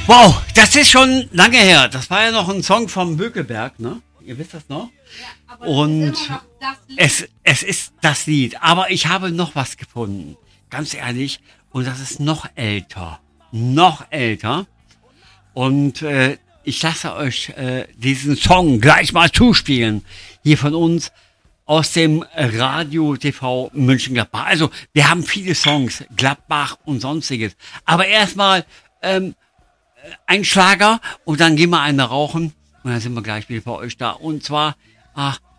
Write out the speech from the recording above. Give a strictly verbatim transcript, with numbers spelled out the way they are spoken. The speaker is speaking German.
Wow, das ist schon lange her. Das war ja noch ein Song vom Bökelberg, ne? Ihr wisst das noch? Ja, aber Und es ist immer noch das Lied. es, es ist das Lied. Aber ich habe noch was gefunden. Ganz ehrlich. Und das ist noch älter. Noch älter. Und äh, ich lasse euch äh, diesen Song gleich mal zuspielen. Hier von uns aus dem Radio T V München-Gladbach. Also, wir haben viele Songs, Gladbach und sonstiges. Aber erstmal ähm, ein Schlager und dann gehen wir eine rauchen und dann sind wir gleich wieder für euch da. Und zwar, ach,